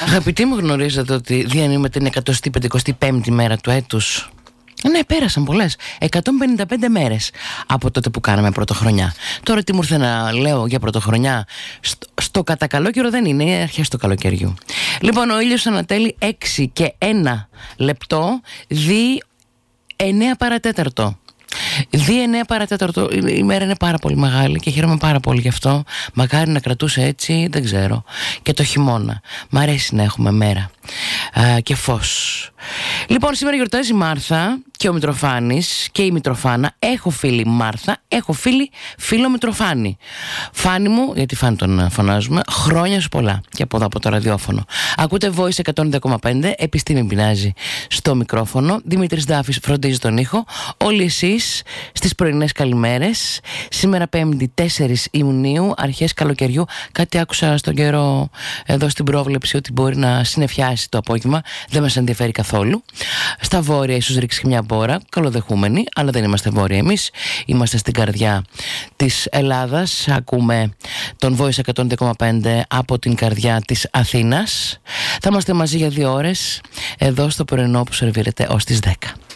Αγαπητοί μου, γνωρίζετε ότι διανύουμε την 155η μέρα του έτους? Ναι, πέρασαν πολλές. 155 μέρες από τότε που κάναμε πρωτοχρονιά. Τώρα τι μου ήρθε να λέω για πρωτοχρονιά? Στο κατά καλό καιρό δεν είναι, είναι αρχές του καλοκαιριού. Λοιπόν, ο ήλιος ανατέλει 6 και 1 λεπτό, δι 9 παρατέταρτο. Δι 9 παρατέταρτο. Η μέρα είναι πάρα πολύ μεγάλη και χαίρομαι πάρα πολύ γι' αυτό. Μακάρι να κρατούσε έτσι, δεν ξέρω, και το χειμώνα. Μ' αρέσει να έχουμε μέρα και φως. Λοιπόν, σήμερα γιορτάζει η Μάρθα και ο Μητροφάνης και η Μητροφάνα. Έχω φίλη Μάρθα, έχω φίλο Μητροφάνη. Φάνη μου, γιατί Φάνη τον φωνάζουμε, χρόνια σου πολλά και από εδώ από το ραδιόφωνο. Ακούτε Voice 102,5, επιστήμη πεινάζει στο μικρόφωνο. Δημήτρης Δάφης φροντίζει τον ήχο. Όλοι εσείς στις πρωινές καλημέρες. Σήμερα 5η 4 Ιουνίου, αρχές καλοκαιριού. Κάτι άκουσα στον καιρό εδώ στην πρόβλεψη ότι μπορεί να συννεφιάσει το απόγευμα. Δεν μας ενδιαφέρει καθόλου. Στα βόρεια ίσως ρίξει και μια μπόρα, καλοδεχούμενοι, αλλά δεν είμαστε βόρεια εμείς. Είμαστε στην καρδιά της Ελλάδας. Ακούμε τον Voice 102,5 από την καρδιά της Αθήνας. Θα είμαστε μαζί για 2 ώρες εδώ στο πρωινό που σερβίρεται ως τις 10.